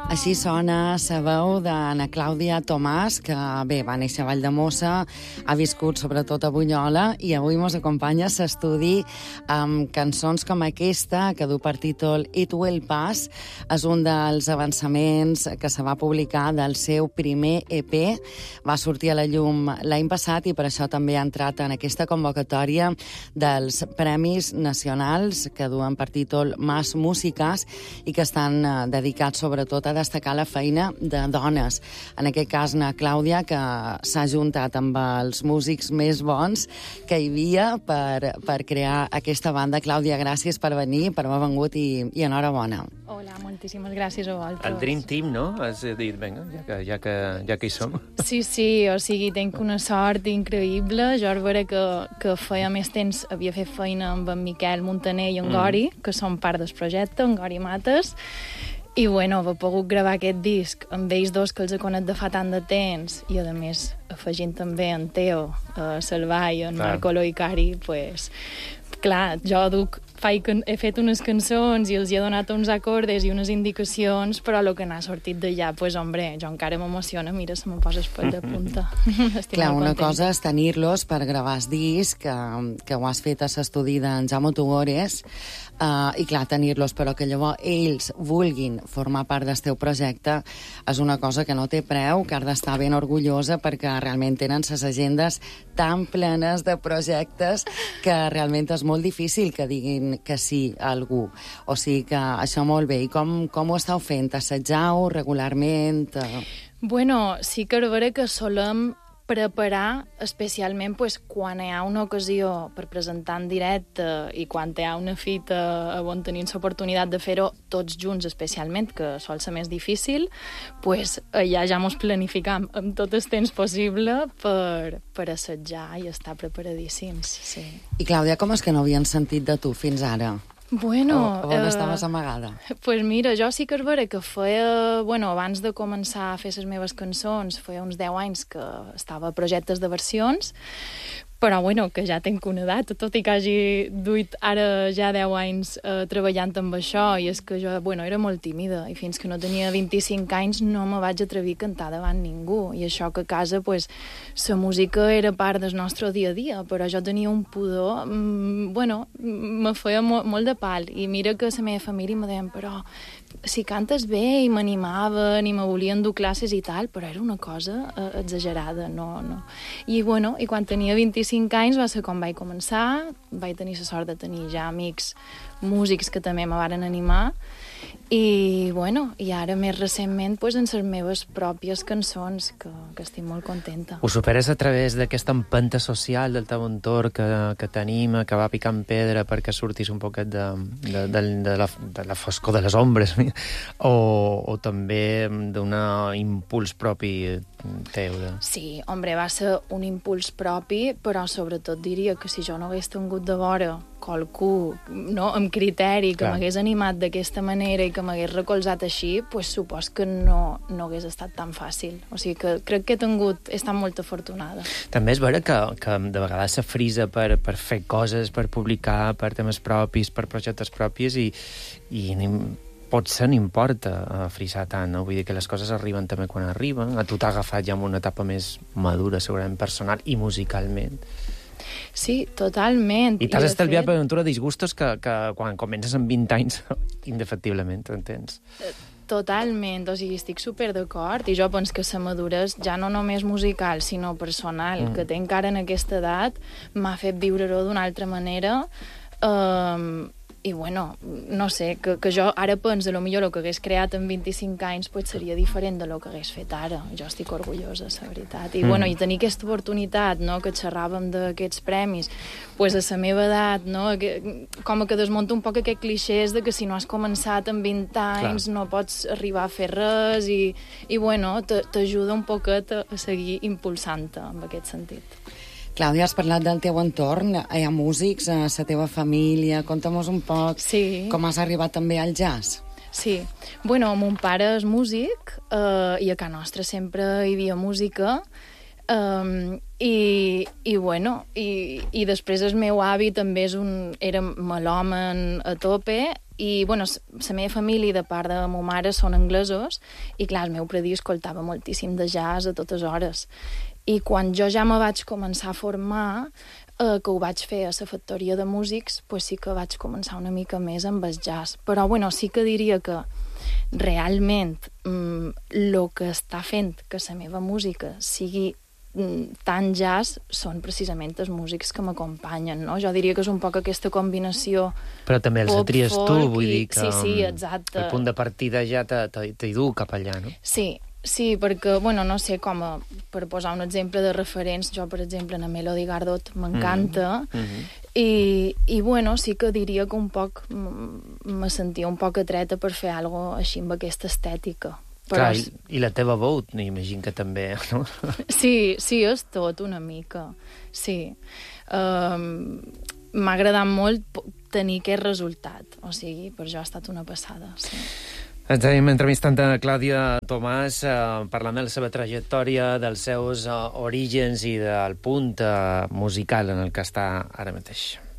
Així sona la veu d'Anna Clàudia Tomàs, que bé, va néixer a Valldemossa, ha viscut sobretot a Bunyola i avui ens acompanya a l'estudi amb cançons com aquesta, que du per títol It Will Pass. És un dels avançaments que se va publicar del seu primer EP. Va sortir a la llum l'any passat i per això també ha entrat en aquesta convocatòria dels Premis Nacionals que duen per títol Más Músiques i que estan dedicats sobretot a destacar la feina de dones. En aquest cas, Anna Clàudia, que s'ha juntat amb els músics més bons que hi havia per crear aquesta banda. Clàudia, gràcies per venir, per haver vengut i enhorabona. Hola, moltíssimes gràcies a vosaltres. El Dream Team, no? Has dit, vinga, ja que hi som. Sí, o sigui, tinc una sort increïble. Jo ara veure que feia més temps havia fet feina amb en Miquel Montaner i en Gori, que són part del projecte, en Gori Mates, i bueno, he pogut gravar aquest disc amb ells dos que els he conegut de fa tant de temps i a més afegint també en Teo, Salvai, en Marco Loicari, pues, clar, jo he fet unes cançons i els hi he donat uns acordes i unes indicacions, però el que n'ha sortit d'allà, pues, hombre, jo encara m'emociona, mira, se me posa el pèl de punta. Clar, una cosa és tenir-los per gravar el disc, que ho has fet a l'estudi d'en Jaume Tugores, i clar, tenir-los, però que llavors ells vulguin formar part del teu projecte és una cosa que no té preu, que has d'estar ben orgullosa perquè realment tenen les agendes tan plenes de projectes que realment és molt difícil que diguin que sí a algú. O sigui que això molt bé. I com ho esteu fent? Assajau regularment? Bueno, sí que és vera que solem preparar especialment pues, quan hi ha una ocasió per presentar en directe i quan hi ha una fita on tenim l'oportunitat de fer-ho tots junts especialment, que sol ser més difícil, pues, ja ens planificam amb tot el temps possible per assajar i estar preparadíssims. Sí. I Clàudia, com és que no havien sentit de tu fins ara? Bueno, on estaves amagada? Pues mira, jo sí que és vera que feia... Bueno, abans de començar a fer les meves cançons, feia uns 10 anys que estava a projectes de versions, però bueno, que ja tenc una edat, tot i que hagi duit ara ja 10 anys treballant amb això, i és que jo, bueno, era molt tímida, i fins que no tenia 25 anys no me vaig atrevir a cantar davant ningú, i això que a casa, pues, la música era part del nostre dia a dia, però jo tenia un pudor, bueno, me feia molt de pal, i mira que la meva família me deien, però si cantes bé, i m'animaven, i me volien dur classes i tal, però era una cosa exagerada, no. I bueno, i quan tenia 25 anys va ser com vaig començar, vaig tenir la sort de tenir ja amics músics que també me varen animar, i bueno, i ara més recentment pues, en les meves pròpies cançons, que estic molt contenta. Ho superes a través d'aquesta empenta social del teu entorn que t'anima, que va picant pedra perquè sortis un poquet de la foscor de les ombres, o també d'un impuls propi teu? Sí, hombre, va ser un impuls propi, però sobretot diria que si jo no hagués tingut de vora qualcú, no, amb criteri, que m'hagués animat d'aquesta manera i que m'hagués recolzat així, pues supos que no hagués estat tan fàcil. O sigui que crec que he estat molt afortunada. També és vera que de vegades se frisa per fer coses, per publicar, per temes propis, per projectes propis, i potser no importa frisar tant, no? Vull dir que les coses arriben també quan arriben. A tu t'ha agafat ja en una etapa més madura, segurament personal i musicalment. Sí, totalment. I t'has estalviat per aventura disgustos que quan comences amb 20 anys indefectiblement, t'entens? Totalment, o sigui, estic super d'acord, i jo penso que la maduresa, ja no només musical, sinó personal, que tenc ara en aquesta edat, m'ha fet viure-ho d'una altra manera, i bueno, no sé, que jo ara penso que potser el que hagués creat en 25 anys pues, seria diferent de lo que hagués fet ara. Jo estic orgullosa, la veritat. I bueno, i tenir aquesta oportunitat, no?, que xerràvem d'aquests premis, pues, a la meva edat, no?, com que desmunta un poc aquest clixés de que si no has començat amb 20 anys no pots arribar a fer res, i bueno, t'ajuda un poquet a seguir impulsant-te en aquest sentit. Clàudia, has parlat del teu entorn. Hi ha músics a la teva família? Conta'm un poc com has arribat també al jazz. Sí. Bueno, mon pare és músic i a casa nostra sempre hi havia música. I després el meu avi també era melòman a tope I, bueno, la meva família, de part de la meva mare, són anglesos, i, clar, el meu predí escoltava moltíssim de jazz a totes hores. I quan jo ja me vaig començar a formar, que ho vaig fer a la factoria de músics, pues sí que vaig començar una mica més amb el jazz. Però, bueno, sí que diria que realment el que està fent que la meva música sigui tan jazz són precisament els músics que m'acompanyen, no? Jo diria que és un poc aquesta combinació Però també els tries tu, vull dir que sí, exacte. El punt de partida ja t'hi du cap allà, no? Sí, perquè, bueno, no sé, per posar un exemple de referents, jo, per exemple, en Melody Gardot m'encanta, i, bueno, sí que diria que un poc me sentia un poc atreta per fer alguna cosa així amb aquesta estètica. Clar, i la teva veu, m'imagino que també, no? Sí, és tot una mica, sí. M'ha agradat molt tenir aquest resultat, o sigui, per jo ha estat una passada, sí. Ens hem entrevistant a Clàudia Tomàs, parlant de la seva trajectòria, dels seus orígens i del punt musical en el que està ara mateix.